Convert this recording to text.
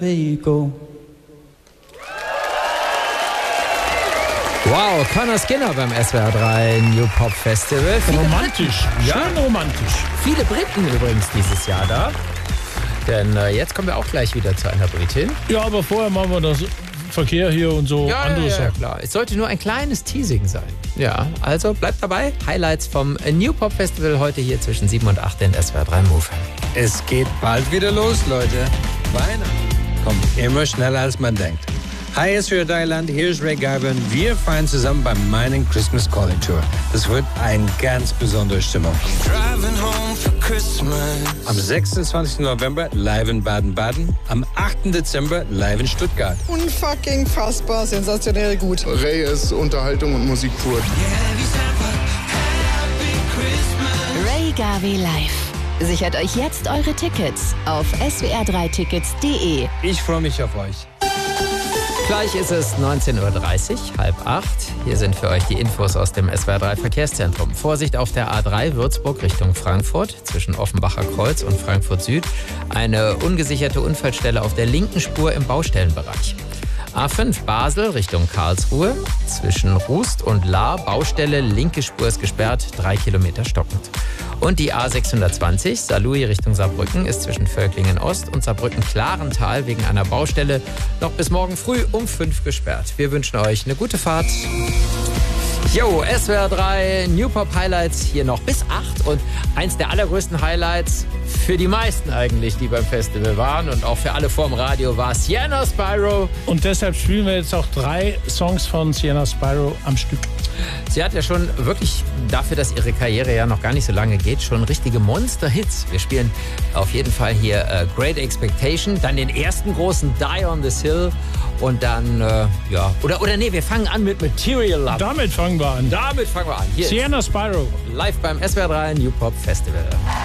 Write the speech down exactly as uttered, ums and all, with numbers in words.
Vehicle. Wow, Conor Skinner beim S W R drei New Pop Festival. Viele romantisch, Briten. schön ja. romantisch. Viele Briten übrigens dieses Jahr da. Denn äh, jetzt kommen wir auch gleich wieder zu einer Britin. Ja, aber vorher machen wir das Verkehr hier und so ja, andere ja, ja, Sachen. klar. Es sollte nur ein kleines Teasing sein. Ja, also bleibt dabei. Highlights vom New Pop Festival heute hier zwischen sieben und acht in S W R drei Move. Es geht bald wieder los, Leute. Weihnachten kommt immer schneller, als man denkt. Hi, S W R drei Land, hier ist Ray Garvin. Wir feiern zusammen beim meinen Christmas Calling Tour. Das wird eine ganz besondere Stimmung. Am sechsundzwanzigsten November live in Baden-Baden. Am achten Dezember live in Stuttgart. Unfucking fassbar, sensationell gut. Ray ist Unterhaltung und Musik pur. Ray Garvey live. Sichert euch jetzt eure Tickets auf s w r drei tickets punkt d e. Ich freue mich auf euch. Gleich ist es neunzehn Uhr dreißig, halb acht. Hier sind für euch die Infos aus dem S W R drei Verkehrszentrum. Vorsicht auf der A drei Würzburg Richtung Frankfurt zwischen Offenbacher Kreuz und Frankfurt Süd. Eine ungesicherte Unfallstelle auf der linken Spur im Baustellenbereich. A fünf Basel Richtung Karlsruhe. Zwischen Rust und Lahr Baustelle, linke Spur ist gesperrt, drei Kilometer stockend. Und die A sechshundertzwanzig Saarlouis Richtung Saarbrücken ist zwischen Völklingen Ost und Saarbrücken-Klarental wegen einer Baustelle noch bis morgen früh um fünf gesperrt. Wir wünschen euch eine gute Fahrt. Jo, S W R drei New Pop Highlights hier noch bis acht und eins der allergrößten Highlights für die meisten eigentlich, die beim Festival waren und auch für alle vorm Radio war Sienna Spyro. Und deshalb spielen wir jetzt auch drei Songs von Sienna Spyro am Stück. Sie hat ja schon wirklich, dafür, dass ihre Karriere ja noch gar nicht so lange geht, schon richtige Monster-Hits. Wir spielen auf jeden Fall hier äh, Great Expectation, dann den ersten großen Die on this Hill und dann, äh, ja, oder, oder nee, wir fangen an mit Material Love. Damit fangen wir an. Damit fangen wir an. Hier Sienna Spyro. live beim S W R drei New Pop Festival.